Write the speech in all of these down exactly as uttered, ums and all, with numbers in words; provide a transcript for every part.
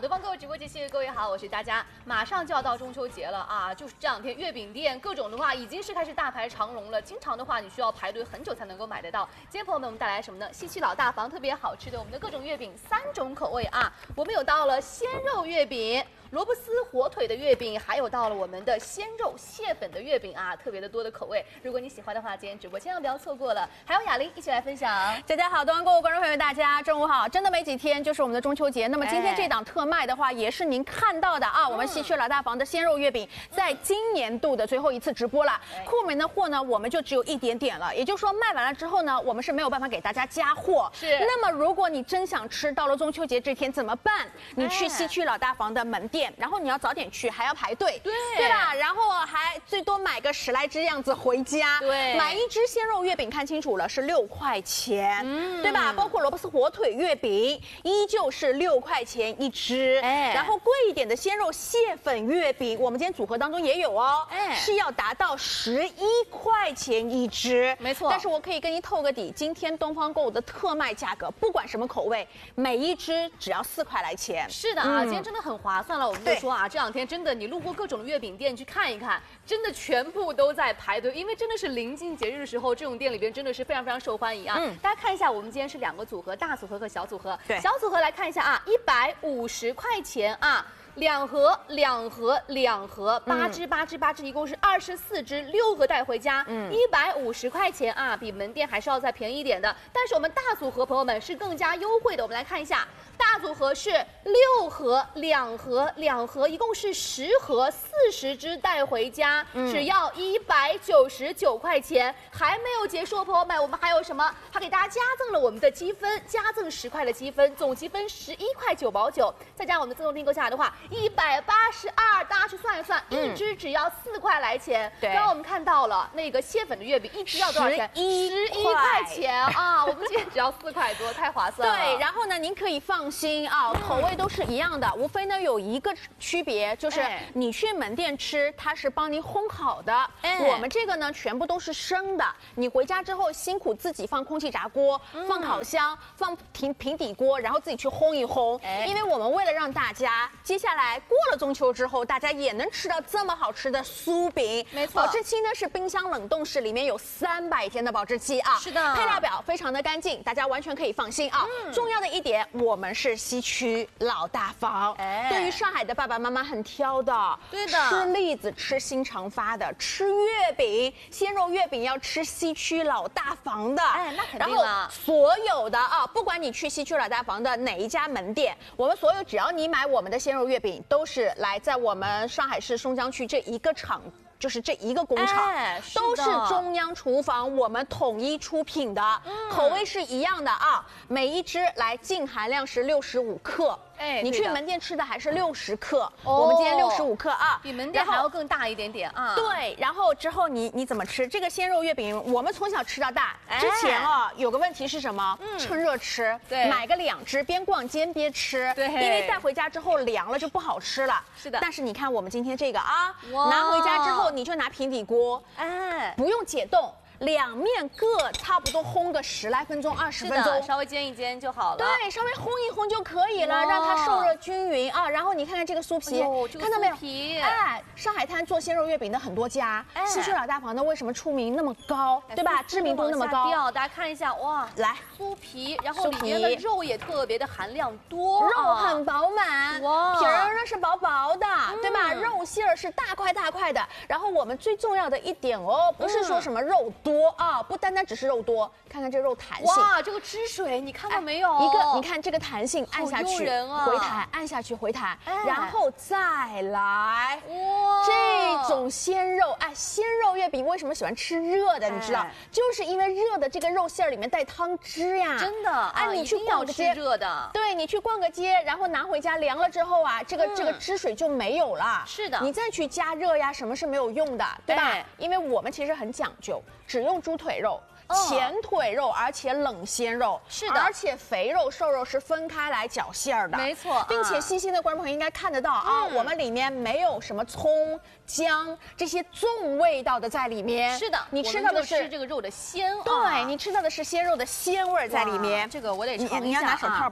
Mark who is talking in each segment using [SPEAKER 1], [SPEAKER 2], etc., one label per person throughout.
[SPEAKER 1] 对方购物直播间，谢谢各位好，我是佳佳。马上就要到中秋节了啊，就是这两天月饼店各种的话已经是开始大排长龙了，经常的话你需要排队很久才能够买得到。今天朋友们我们带来什么呢？西区老大房特别好吃的我们的各种月饼，三种口味啊，我们有到了鲜肉月饼。 萝卜丝、火腿的月饼，还有到了我们的鲜肉蟹粉的月饼啊，特别的多的口味。如果你喜欢的话，今天直播千万不要错过了。还有雅玲一起来分享。
[SPEAKER 2] 大家好，东方购物观众朋友们，大家中午好！真的没几天就是我们的中秋节，那么今天这档特卖的话，也是您看到的啊，我们西区老大房的鲜肉月饼，在今年度的最后一次直播了。库门的货呢，我们就只有一点点了，也就是说卖完了之后呢，我们是没有办法给大家加货。
[SPEAKER 1] 是。
[SPEAKER 2] 那么如果你真想吃，到了中秋节这天怎么办？你去西区老大房的门店，然后你要早点 去还要排队，
[SPEAKER 1] 对
[SPEAKER 2] 对吧？然后还最多买个十来只样子回家，
[SPEAKER 1] 对，
[SPEAKER 2] 买一只鲜肉月饼，看清楚了是六块钱，嗯，对吧？包括萝卜丝火腿月饼，依旧是六块钱一只，哎，然后贵一点的鲜肉蟹粉月饼，我们今天组合当中也有哦，哎，是要达到十一块钱一只，
[SPEAKER 1] 没错。
[SPEAKER 2] 但是我可以跟你透个底，今天东方购物的特卖价格，不管什么口味，每一只只要四块来钱。
[SPEAKER 1] 是的啊，嗯、今天真的很划算了。我们就说啊，这两 天真的，你路过各种的月饼店去看一看，真的全部都在排队，因为真的是临近节日的时候，这种店里边真的是非常非常受欢迎啊。嗯，大家看一下，我们今天是两个组合，大组合和小组合。对，小组合来看一下啊，一百五十块钱啊。 两盒，两盒，两盒，八只，八只，八只，一共是二十四只，六盒带回家，嗯，一百五十块钱啊，比门店还是要再便宜一点的。但是我们大组合朋友们是更加优惠的，我们来看一下，大组合是六盒，两盒，两盒，一共是十盒，四十只带回家，嗯、只要一百九十九块钱。还没有结束，朋友们，我们还有什么？还给大家加赠了我们的积分，加赠十块的积分，总积分十一块九毛九，再加上我们的自动订购下来的话。 一百八十二，大家去算一算，嗯、一只只要四块来钱。对，刚刚我们看到了那个蟹粉的月饼，一只要多少钱？十一块钱啊！我们今天只要四块多，太划算了。
[SPEAKER 2] 对，然后呢，您可以放心啊，口味都是一样的，无非呢有一个区别，就是你去门店吃，它是帮您烘好的，哎、我们这个呢全部都是生的。你回家之后辛苦自己放空气炸锅、嗯、放烤箱、放平平底锅，然后自己去烘一烘。哎、因为我们为了让大家接下来 过了中秋之后，大家也能吃到这么好吃的酥饼。没错，保质期呢是冰箱冷冻室里面有三百天的保质期啊。是的，配料表非常的干净，大家完全可以放心啊。嗯、重要的一点，我们是西区老大房。哎，对于上海的爸爸妈妈很挑的，对的，吃栗子吃心肠发的，吃月饼鲜肉月饼要吃西区老大房的。哎，那肯定了。然后所有的啊，不管你去西区老大房的哪一家门店，我们所有只要你买我们的鲜肉月饼， 都是来在我们上海市松江区这一个厂，就是这一个工厂，哎、是都是中央厨房我们统一出品的，嗯、口味是一样的啊。每一只来净含量是六十五克。 哎，你去门店吃的还是六十克，哦、我们今天六十五克啊，
[SPEAKER 1] 比门店还要更大一点点啊。
[SPEAKER 2] 对，然后之后你你怎么吃这个鲜肉月饼？我们从小吃到大。哎、之前啊，有个问题是什么？嗯、趁热吃，对，买个两只，边逛街边吃。对，因为带回家之后凉了就不好吃了。是的。但是你看我们今天这个啊，拿回家之后你就拿平底锅，哎，不用解冻。 两面各差不多烘个十来分钟、二十分钟，
[SPEAKER 1] 稍微煎一煎就好了。
[SPEAKER 2] 对，稍微烘一烘就可以了，让它受热均匀啊。然后你看看这个酥皮，哎这个、看到没有？皮，哎，上海滩做鲜肉月饼的很多家，哎、西区老大房的为什么出名那么高，哎、对吧？知名度那么高。
[SPEAKER 1] 掉，大家看一下，哇，来酥皮，然后里面的肉也特别的含量多，
[SPEAKER 2] 肉很饱满，哇，皮儿呢是薄薄的，嗯、对吧？肉馅儿是大块大块的。然后我们最重要的一点哦，不是说什么肉多。 多啊，不单单只是肉多，看看这肉弹性。
[SPEAKER 1] 哇，这个汁水你看到没有？
[SPEAKER 2] 一个，你看这个弹性，按下去，
[SPEAKER 1] 啊、
[SPEAKER 2] 回弹，按下去回弹，哎、然后再来。哇，这种鲜肉，哎，鲜肉月饼为什么喜欢吃热的？你知道，哎、就是因为热的这个肉馅里面带汤汁呀。真的，哎，你去逛个街，
[SPEAKER 1] 热的，
[SPEAKER 2] 对你去逛个街，然后拿回家凉了之后啊，这个、嗯、这个汁水就没有了。是的，你再去加热呀，什么是没有用的，对吧？哎、因为我们其实很讲究。 只用猪腿肉，前腿肉，而且冷鲜肉，是的，而且肥肉、瘦肉是分开来绞馅儿的，没错，并且细心的观众朋友应该看得到啊，我们里面没有什么葱、姜这些重味道的在里面。是的，你吃到的是
[SPEAKER 1] 这个肉的鲜，
[SPEAKER 2] 对你吃到的是鲜肉的鲜味在里面。
[SPEAKER 1] 这个我得尝一下，
[SPEAKER 2] 你要拿手套吧。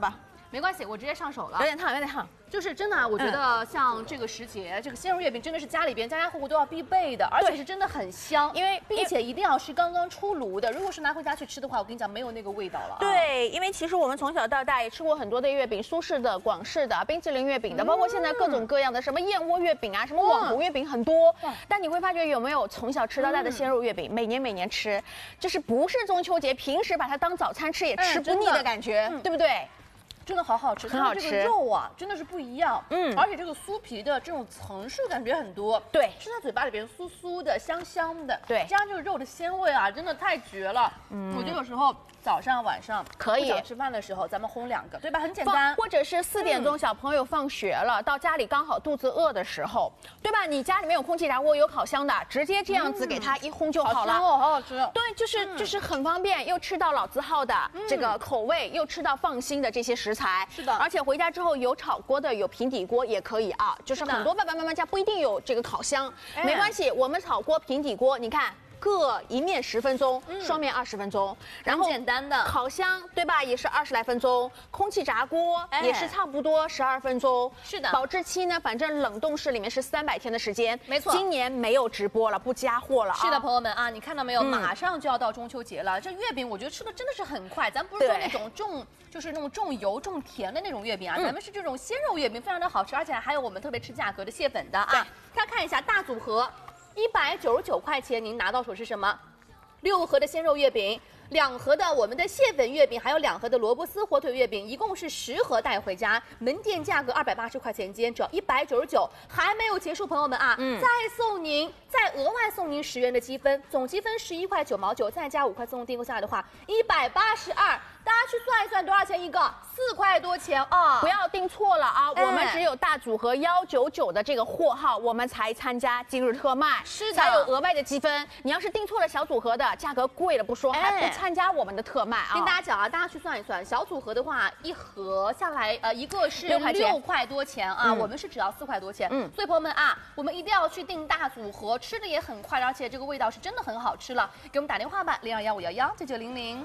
[SPEAKER 1] 没关系，我直接上手了。
[SPEAKER 2] 有点烫，有点烫。
[SPEAKER 1] 就是真的、啊，我觉得像这个时节，这个鲜肉月饼真的是家里边家家户户都要必备的，而且是真的很香，
[SPEAKER 2] 因为
[SPEAKER 1] 并且一定要是刚刚出炉的。如果是拿回家去吃的话，我跟你讲没有那个味道了、啊。
[SPEAKER 2] 对，因为其实我们从小到大也吃过很多的月饼，苏式的、广式的、冰淇淋月饼的，嗯、包括现在各种各样的什么燕窝月饼啊，什么网红月饼很多。嗯、但你会发觉有没有从小吃到大的鲜肉月饼，嗯、每年每年吃，就是不是中秋节，平时把它当早餐吃也吃不腻的感觉，嗯、对不对？
[SPEAKER 1] 真的好好吃，
[SPEAKER 2] 很好吃。
[SPEAKER 1] 这个肉啊，真的是不一样，嗯，而且这个酥皮的这种层数感觉很多，
[SPEAKER 2] 对，
[SPEAKER 1] 吃在嘴巴里边酥酥的、香香的，
[SPEAKER 2] 对，
[SPEAKER 1] 加上这个肉的鲜味啊，真的太绝了。嗯，我觉得有时候早上、晚上
[SPEAKER 2] 可以
[SPEAKER 1] 不想吃饭的时候，咱们烘两个，对吧？很简单。
[SPEAKER 2] 或者是四点钟小朋友放学了，嗯、到家里刚好肚子饿的时候，对吧？你家里面有空气炸锅、有烤箱的，直接这样子给它一烘就好了。
[SPEAKER 1] 好香哦，好好吃。
[SPEAKER 2] 对，就是、嗯、就是很方便，又吃到老字号的这个口味，又吃到放心的这些食材。
[SPEAKER 1] 是的，
[SPEAKER 2] 而且回家之后有炒锅的，有平底锅也可以啊。就是很多爸爸妈妈家不一定有这个烤箱，没关系，我们炒锅、平底锅，你看。各一面十分钟，嗯、双面二十分钟，然后
[SPEAKER 1] 简单的
[SPEAKER 2] 烤箱对吧，也是二十来分钟，空气炸锅也是差不多十二分钟。
[SPEAKER 1] 是的，
[SPEAKER 2] 保质期呢，反正冷冻室里面是三百天的时间。
[SPEAKER 1] 没错，
[SPEAKER 2] 今年没有直播了，不加货了啊。
[SPEAKER 1] 是的，朋友们啊，你看到没有？嗯、马上就要到中秋节了，这月饼我觉得吃的真的是很快。咱不是说那种重，就是那种重油重甜的那种月饼啊，嗯、咱们是这种鲜肉月饼，非常的好吃，而且还有我们特别吃价格的蟹粉的啊。大家看一下大组合，一百九十九块钱，您拿到手是什么？六盒的鲜肉月饼，两盒的我们的蟹粉月饼，还有两盒的萝卜丝火腿月饼，一共是十盒带回家，门店价格二百八十块钱，今天只要一百九十九，还没有结束，朋友们啊，嗯、再送您，再额外送您十元的积分，总积分十一块九毛九，再加五块自动订购下来的话，一百八十二。大家去算一算多少钱一个？四块多钱啊！
[SPEAKER 2] 不要订错了啊！哎、我们只有大组合幺九九的这个货号，我们才参加今日特卖，
[SPEAKER 1] 是的，
[SPEAKER 2] 才有额外的积分。你要是订错了小组合的，价格贵了不说，哎、还不参加我们的特卖啊！
[SPEAKER 1] 跟大家讲啊，大家去算一算，小组合的话，一盒下来，呃，一个是六块六块多钱啊，嗯、我们是只要四块多钱。嗯，所以朋友们啊，我们一定要去订大组合，吃的也很快，而且这个味道是真的很好吃了。给我们打电话吧，零二幺五幺幺九九零零。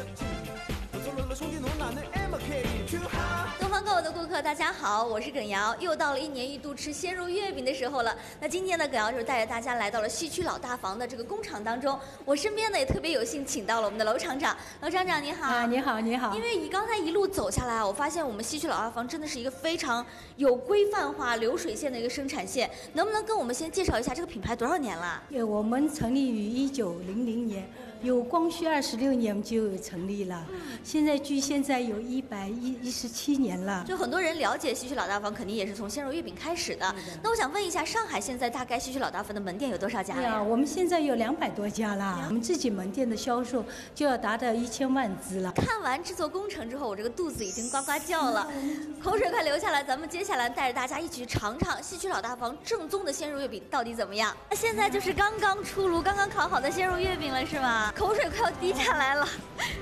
[SPEAKER 3] 东方购物的顾客，大家好，我是耿瑶，又到了一年一度吃鲜肉月饼的时候了。那今天呢，耿瑶就带着大家来到了西区老大房的这个工厂当中。我身边呢也特别有幸请到了我们的楼厂长，楼厂长你好。
[SPEAKER 4] 啊，你好，你好。
[SPEAKER 3] 因为你刚才一路走下来，我发现我们西区老大房真的是一个非常有规范化流水线的一个生产线，能不能跟我们先介绍一下这个品牌多少年了？
[SPEAKER 4] 呃，我们成立于一九零零年。有光绪二十六年就有成立了，嗯、现在距现在有一百一一十七年了。
[SPEAKER 3] 就很多人了解西区老大房，肯定也是从鲜肉月饼开始的。的那我想问一下，上海现在大概西区老大房的门店有多少家呀？
[SPEAKER 4] 呀，我们现在有两百多家啦。我们自己门店的销售就要达到一千万只了。
[SPEAKER 3] 看完制作工程之后，我这个肚子已经呱呱叫了，嗯、口水快流下来。咱们接下来带着大家一起去尝尝西区老大房正宗的鲜肉月饼到底怎么样。那现在就是刚刚出炉、刚刚烤好的鲜肉月饼了，是吗？口水快要滴下来了。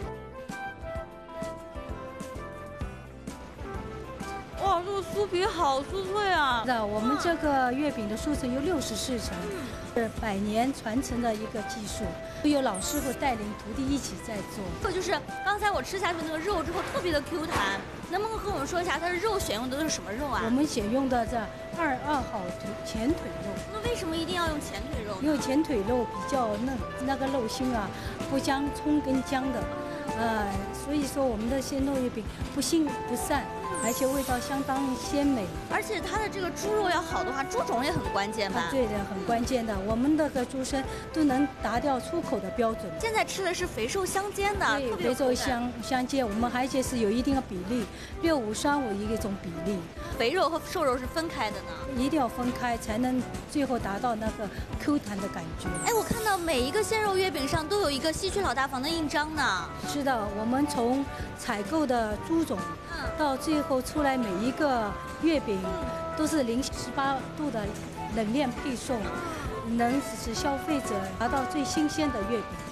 [SPEAKER 3] 哇，这个酥皮好酥脆啊！
[SPEAKER 4] 是的，我们这个月饼的酥层有六十四层，是百年传承的一个技术，都有老师傅带领徒弟一起在做。
[SPEAKER 3] 这就是刚才我吃下去那个肉之后特别的 Q 弹，能不能和我们说一下它的肉选用的都是什么肉啊？
[SPEAKER 4] 我们选用的这二二号前腿肉。
[SPEAKER 3] 那为什么一定要用前腿肉呢？
[SPEAKER 4] 因为前腿肉比较嫩，那个肉心啊不将葱跟姜的，呃，所以说我们的鲜肉月饼不腥不散。而且味道相当鲜美，
[SPEAKER 3] 而且它的这个猪肉要好的话，猪种也很关键吧？
[SPEAKER 4] 对的，很关键的。我们那个猪身都能达到出口的标准。
[SPEAKER 3] 现在吃的是肥瘦相间的，
[SPEAKER 4] 对，肥瘦相相间。我们而且是有一定的比例，六五三五一种比例。
[SPEAKER 3] 肥肉和瘦肉是分开的呢？
[SPEAKER 4] 一定要分开，才能最后达到那个 Q 弹的感觉。
[SPEAKER 3] 哎，我看到每一个鲜肉月饼上都有一个西区老大房的印章呢。
[SPEAKER 4] 是的，我们从采购的猪种到最后出来每一个月饼都是零十八度的冷链配送，能使消费者拿到最新鲜的月饼。